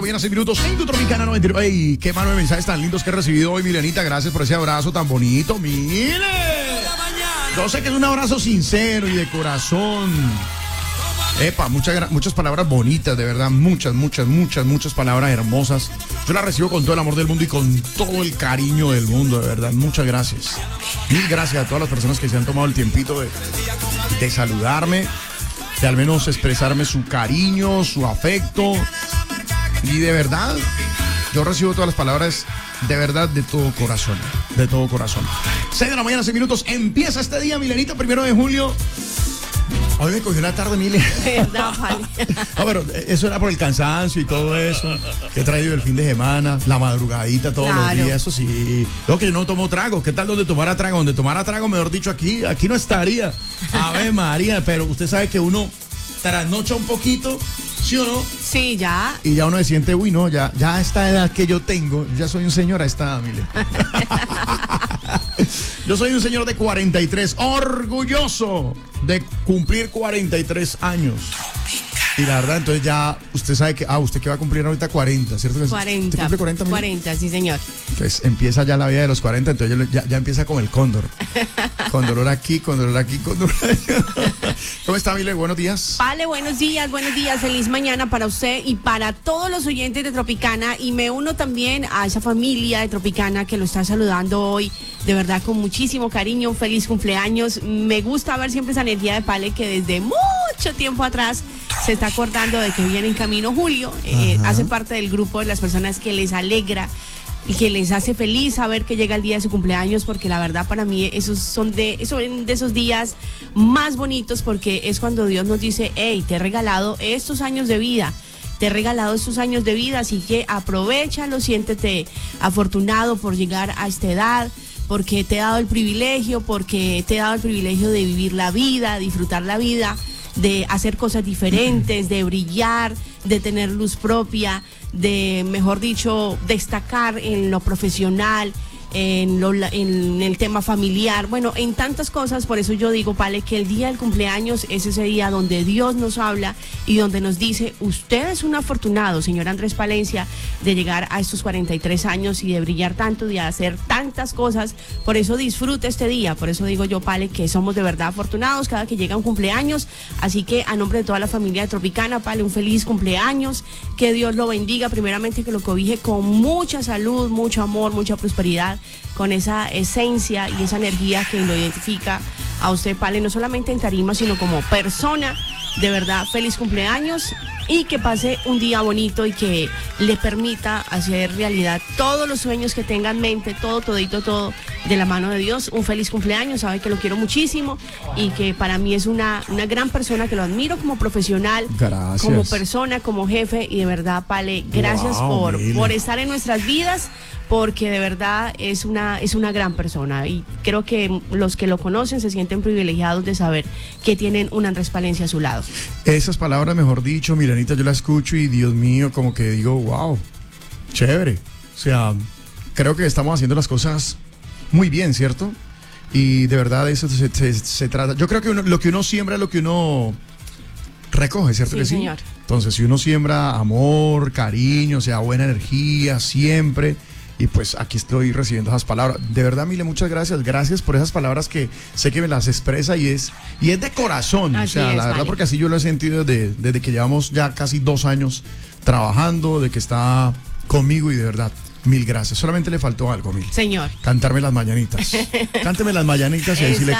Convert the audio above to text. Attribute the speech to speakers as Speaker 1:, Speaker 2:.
Speaker 1: Bien, 6 minutos en tu Tropicana 99. ¡Ey! Qué mano de mensajes tan lindos que he recibido hoy, Milenita. Gracias por ese abrazo tan bonito. ¡Mire! Yo sé que es un abrazo sincero y de corazón. Epa, muchas palabras bonitas, de verdad. Muchas palabras hermosas. Yo las recibo con todo el amor del mundo y con todo el cariño del mundo, de verdad. Muchas gracias. Mil gracias a todas las personas que se han tomado el tiempito de saludarme, de al menos expresarme su cariño, su afecto. Y de verdad, yo recibo todas las palabras de verdad de todo corazón. De todo corazón. 6 de la mañana, 6 minutos. Empieza este día, Milenita, 1 de julio. Hoy me cogió una tarde, Mile.
Speaker 2: No, vale.
Speaker 1: No, pero eso era por el cansancio y todo eso que he traído el fin de semana, la madrugadita todos los días, eso sí. Lo que yo no tomo trago. ¿Qué tal donde tomara trago? Donde tomara trago, mejor dicho, aquí no estaría. Ave María, pero usted sabe que uno trasnocha un poquito, ¿sí o no?
Speaker 2: Sí, ya.
Speaker 1: Y ya uno se siente, uy, no, ya a esta edad que yo tengo, ya soy un señor a esta edad, Mile. Yo soy un señor de 43, orgulloso de cumplir 43 años. Y la verdad, entonces ya usted sabe que, usted que va a cumplir ahorita 40, ¿cierto?
Speaker 2: 40.
Speaker 1: ¿Usted cumple 40, Mile?
Speaker 2: 40, sí, señor.
Speaker 1: Entonces empieza ya la vida de los 40, entonces ya empieza con el cóndor. Con dolor aquí, con dolor aquí, con dolor allá. ¿Cómo está, Mile? Buenos días.
Speaker 2: Vale, buenos días, feliz mañana para usted y para todos los oyentes de Tropicana, y me uno también a esa familia de Tropicana que lo está saludando hoy, de verdad con muchísimo cariño, un feliz cumpleaños. Me gusta ver siempre esa energía de Pale que desde mucho tiempo atrás se está acordando de que viene en camino Julio, hace parte del grupo de las personas que les alegra y que les hace feliz saber que llega el día de su cumpleaños, porque la verdad para mí esos son de esos días más bonitos, porque es cuando Dios nos dice, hey, te he regalado estos años de vida, así que aprovéchalo, siéntete afortunado por llegar a esta edad, porque te he dado el privilegio, de vivir la vida, disfrutar la vida, de hacer cosas diferentes, de brillar, de tener luz propia, de, mejor dicho, destacar en lo profesional, en el tema familiar, bueno, en tantas cosas. Por eso yo digo, Pale, que el día del cumpleaños es ese día donde Dios nos habla y donde nos dice, usted es un afortunado, señor Andrés Palencia, de llegar a estos 43 años y de brillar tanto, de hacer tantas cosas. Por eso disfrute este día, por eso digo yo, Pale, que somos de verdad afortunados cada que llega un cumpleaños. Así que a nombre de toda la familia de Tropicana, Pale, un feliz cumpleaños, que Dios lo bendiga, primeramente que lo cobije con mucha salud, mucho amor, mucha prosperidad, con esa esencia y esa energía que lo identifica a usted, Pale, no solamente en tarima, sino como persona. De verdad, feliz cumpleaños y que pase un día bonito y que le permita hacer realidad todos los sueños que tenga en mente, todo de la mano de Dios. Un feliz cumpleaños, sabe que lo quiero muchísimo y que para mí es una gran persona, que lo admiro como profesional,
Speaker 1: gracias,
Speaker 2: como persona, como jefe, y de verdad, Pale, gracias por estar en nuestras vidas, porque de verdad es una gran persona y creo que los que lo conocen se sienten privilegiados de saber que tienen un Andrés Palencia a su lado.
Speaker 1: Esas palabras, mejor dicho, Milenita, yo las escucho y Dios mío, como que digo, wow, chévere. O sea, creo que estamos haciendo las cosas muy bien, ¿cierto? Y de verdad eso se trata. Yo creo que lo que uno siembra es lo que uno recoge, ¿cierto?
Speaker 2: Sí,
Speaker 1: que sí,
Speaker 2: señor.
Speaker 1: Entonces, si uno siembra amor, cariño, o sea, buena energía siempre. Y pues aquí estoy recibiendo esas palabras. De verdad, Mile, muchas gracias. Gracias por esas palabras que sé que me las expresa y es de corazón.
Speaker 2: Así
Speaker 1: o sea,
Speaker 2: es,
Speaker 1: la verdad,
Speaker 2: vale,
Speaker 1: porque así yo lo he sentido desde que llevamos ya casi 2 años trabajando, de que está conmigo, y de verdad, mil gracias. Solamente le faltó algo, Mile.
Speaker 2: Señor.
Speaker 1: Cantarme las mañanitas. Cánteme las mañanitas y ahí sí le